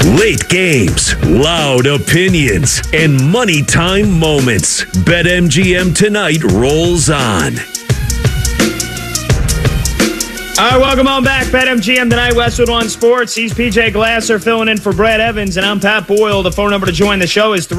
Late games, loud opinions, and money time moments. BetMGM Tonight rolls on. All right, welcome on back. BetMGM Tonight, Westwood One Sports. He's PJ Glasser filling in for Brad Evans, and I'm Pat Boyle. The phone number to join the show is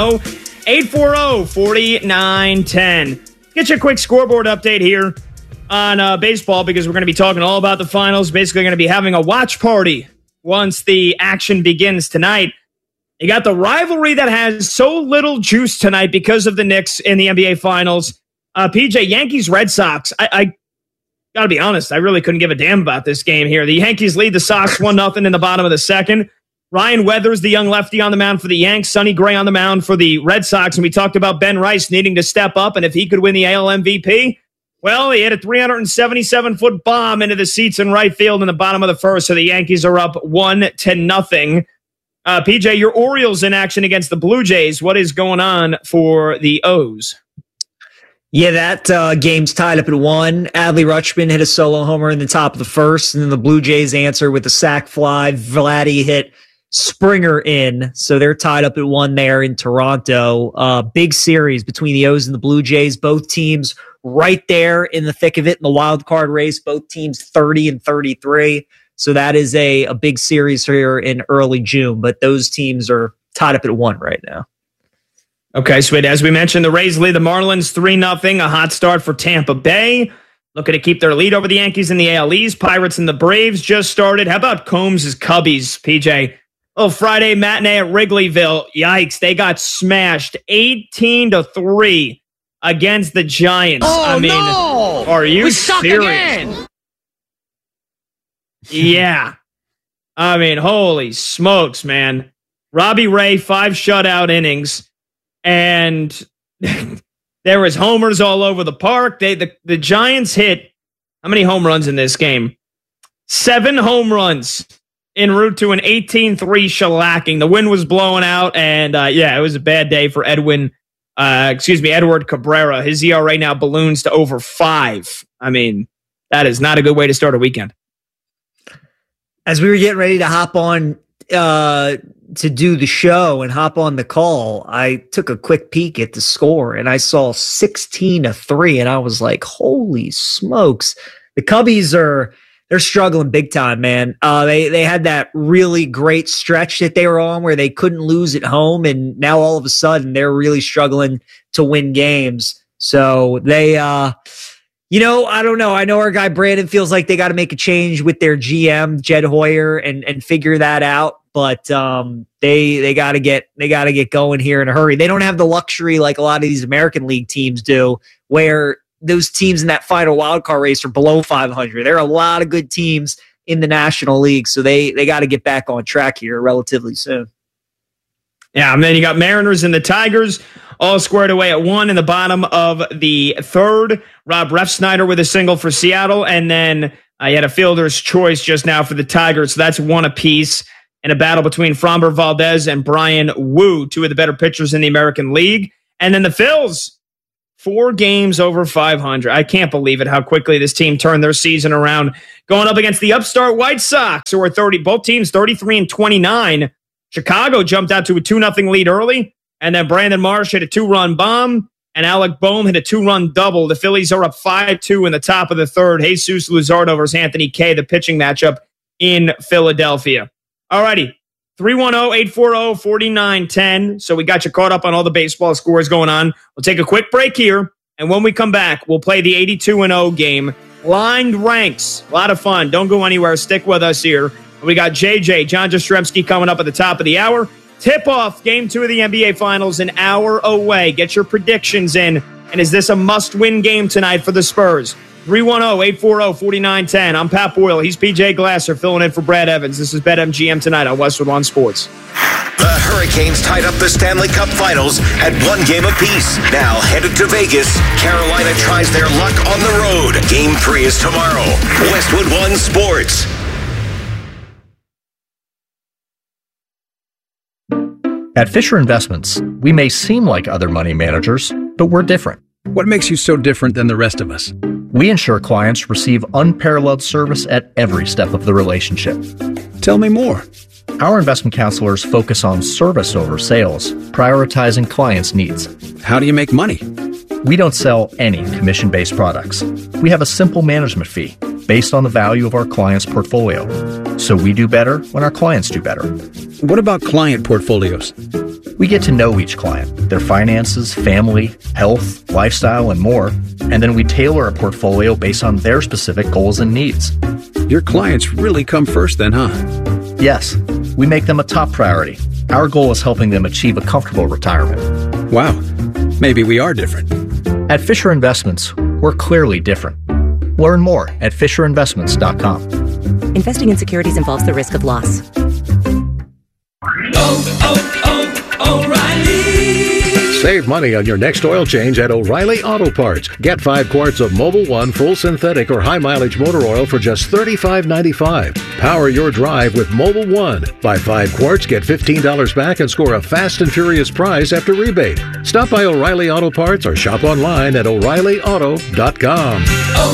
310-840-4910. Get you a quick scoreboard update here on baseball because we're going to be talking all about the finals. Basically going to be having a watch party once the action begins tonight. You got the rivalry that has so little juice tonight because of the Knicks in the NBA Finals. PJ, Yankees-Red Sox. I got to be honest, I really couldn't give a damn about this game here. The Yankees lead the Sox 1-0 in the bottom of the second. Ryan Weathers, the young lefty, on the mound for the Yanks. Sonny Gray on the mound for the Red Sox. And we talked about Ben Rice needing to step up, and if he could win the AL MVP, well, he hit a 377-foot bomb into the seats in right field in the bottom of the first, so the Yankees are up 1-0. PJ, your Orioles in action against the Blue Jays. What is going on for the O's? Yeah, that game's tied up at 1. Adley Rutschman hit a solo homer in the top of the first, and then the Blue Jays answer with a sac fly. Vladdy hit Springer in, so they're tied up at 1 there in Toronto. Big series between the O's and the Blue Jays. Both teams right there in the thick of it in the wild card race. Both teams 30-33. So that is a big series here in early June, but those teams are tied up at 1 right now. Okay, sweet. As we mentioned, the Rays lead the Marlins 3-0. A hot start for Tampa Bay. Looking to keep their lead over the Yankees in the AL East. Pirates and the Braves just started. How about Combs' Cubbies, PJ? Oh, Friday matinee at Wrigleyville. Yikes, they got smashed 18-3 against the Giants. Oh, no! Are you we suck serious? Again. Yeah. I mean, holy smokes, man. Robbie Ray, 5 shutout innings. And there was homers all over the park. The Giants hit how many home runs in this game? 7 home runs en route to an 18-3 shellacking. The wind was blowing out, and it was a bad day for Edward Cabrera. His ERA now balloons to over 5. I mean, that is not a good way to start a weekend. As we were getting ready to hop on to do the show and hop on the call, I took a quick peek at the score and I saw 16-3, and I was like, holy smokes. The Cubbies they're struggling big time, man. They had that really great stretch that they were on where they couldn't lose at home, and now all of a sudden they're really struggling to win games. So they I don't know. I know our guy Brandon feels like they got to make a change with their GM, Jed Hoyer, and figure that out. But they got to get going here in a hurry. They don't have the luxury like a lot of these American League teams do, where those teams in that final wildcard race are below 500. There are a lot of good teams in the National League, so they got to get back on track here relatively soon. Yeah, and then you got Mariners and the Tigers all squared away at 1 in the bottom of the third. Rob Refsnyder with a single for Seattle, and then you had a fielder's choice just now for the Tigers, so that's 1 apiece in a battle between Framber Valdez and Brian Wu, 2 of the better pitchers in the American League. And then the Phils, 4 games over 500. I can't believe it, how quickly this team turned their season around. Going up against the upstart White Sox, who are both teams 33-29. Chicago jumped out to a 2-0 lead early, and then Brandon Marsh hit a 2-run bomb, and Alec Boehm hit a 2-run double. The Phillies are up 5-2 in the top of the third. Jesus Luzardo versus Anthony Kay, the pitching matchup in Philadelphia. Alrighty, 310-840-4910. So we got you caught up on all the baseball scores going on. We'll take a quick break here, and when we come back, we'll play the 82-0 game. Blind ranks. A lot of fun. Don't go anywhere. Stick with us here. We got JJ, John Jastrzemski, coming up at the top of the hour. Tip-off, Game 2 of the NBA Finals, an hour away. Get your predictions in. And is this a must-win game tonight for the Spurs? 310-840-4910. I'm Pat Boyle. He's PJ Glasser filling in for Brad Evans. This is BetMGM Tonight on Westwood One Sports. The Hurricanes tied up the Stanley Cup Finals at 1 game apiece. Now headed to Vegas, Carolina tries their luck on the road. Game 3 is tomorrow. Westwood One Sports. At Fisher Investments, we may seem like other money managers, but we're different. What makes you so different than the rest of us? We ensure clients receive unparalleled service at every step of the relationship. Tell me more. Our investment counselors focus on service over sales, prioritizing clients' needs. How do you make money? We don't sell any commission-based products. We have a simple management fee based on the value of our clients' portfolio. So we do better when our clients do better. What about client portfolios? We get to know each client, their finances, family, health, lifestyle, and more, and then we tailor a portfolio based on their specific goals and needs. Your clients really come first then, huh? Yes, we make them a top priority. Our goal is helping them achieve a comfortable retirement. Wow, maybe we are different. At Fisher Investments, we're clearly different. Learn more at FisherInvestments.com. Investing in securities involves the risk of loss. O'Reilly. Save money on your next oil change at O'Reilly Auto Parts. Get 5 quarts of Mobil 1 full synthetic or high mileage motor oil for just $35.95. Power your drive with Mobil 1. Buy 5 quarts, get $15 back, and score a fast and furious prize after rebate. Stop by O'Reilly Auto Parts or shop online at O'ReillyAuto.com.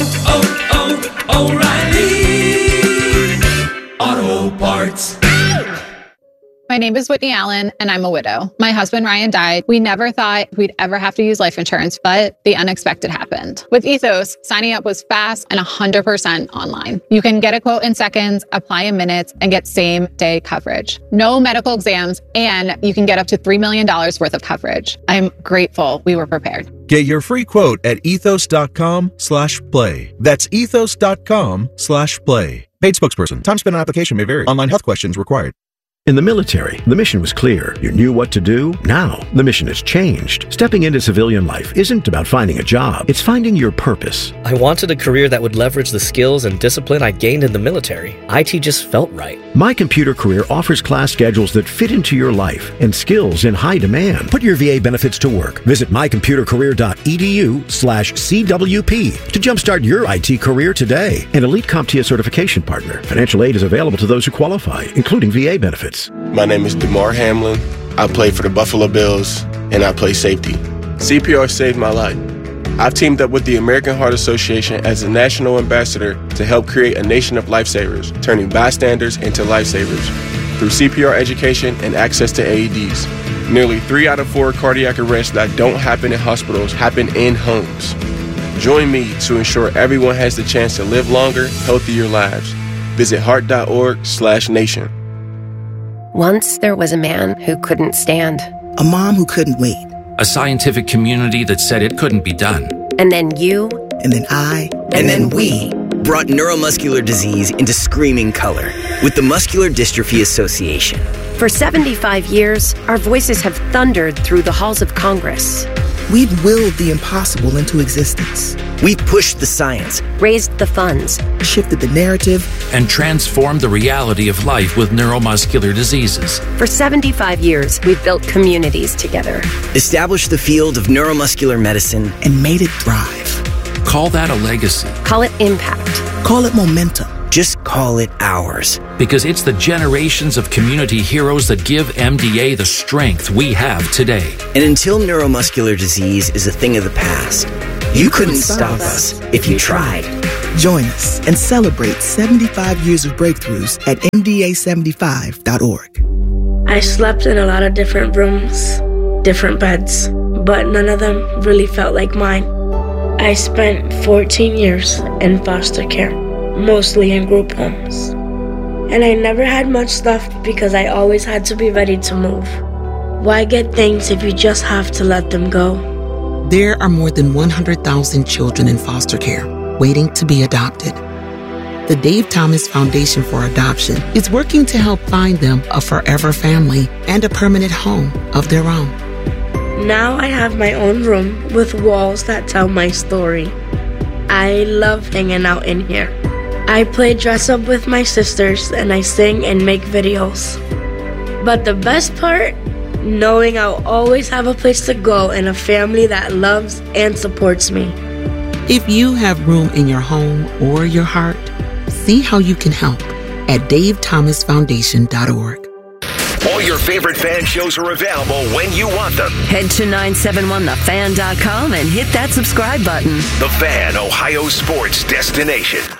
O'Reilly Auto Parts. My name is Whitney Allen, and I'm a widow. My husband, Ryan, died. We never thought we'd ever have to use life insurance, but the unexpected happened. With Ethos, signing up was fast and 100% online. You can get a quote in seconds, apply in minutes, and get same-day coverage. No medical exams, and you can get up to $3 million worth of coverage. I'm grateful we were prepared. Get your free quote at ethos.com/play. That's ethos.com/play. Paid spokesperson. Time spent on application may vary. Online health questions required. In the military, the mission was clear. You knew what to do. Now, the mission has changed. Stepping into civilian life isn't about finding a job. It's finding your purpose. I wanted a career that would leverage the skills and discipline I gained in the military. IT just felt right. My Computer Career offers class schedules that fit into your life and skills in high demand. Put your VA benefits to work. Visit mycomputercareer.edu/CWP to jumpstart your IT career today. An elite CompTIA certification partner. Financial aid is available to those who qualify, including VA benefits. My name is DeMar Hamlin. I play for the Buffalo Bills, and I play safety. CPR saved my life. I've teamed up with the American Heart Association as a national ambassador to help create a nation of lifesavers, turning bystanders into lifesavers. Through CPR education and access to AEDs, nearly 3 out of 4 cardiac arrests that don't happen in hospitals happen in homes. Join me to ensure everyone has the chance to live longer, healthier lives. Visit heart.org/nation. Once there was a man who couldn't stand. A mom who couldn't wait. A scientific community that said it couldn't be done. And then you. And then I. And then we brought neuromuscular disease into screaming color with the Muscular Dystrophy Association. For 75 years, our voices have thundered through the halls of Congress. We've willed the impossible into existence. We've pushed the science, raised the funds, shifted the narrative, and transformed the reality of life with neuromuscular diseases. For 75 years, we've built communities together, established the field of neuromuscular medicine, and made it thrive. Call that a legacy. Call it impact. Call it momentum. Just call it ours. Because it's the generations of community heroes that give MDA the strength we have today. And until neuromuscular disease is a thing of the past, you couldn't stop us if you tried. Join us and celebrate 75 years of breakthroughs at MDA75.org. I slept in a lot of different rooms, different beds, but none of them really felt like mine. I spent 14 years in foster care, mostly in group homes. And I never had much stuff because I always had to be ready to move. Why get things if you just have to let them go? There are more than 100,000 children in foster care waiting to be adopted. The Dave Thomas Foundation for Adoption is working to help find them a forever family and a permanent home of their own. Now I have my own room with walls that tell my story. I love hanging out in here. I play dress up with my sisters and I sing and make videos. But the best part? Knowing I'll always have a place to go and a family that loves and supports me. If you have room in your home or your heart, see how you can help at davethomasfoundation.org. All your favorite fan shows are available when you want them. Head to 971thefan.com and hit that subscribe button. The Fan, Ohio sports destination.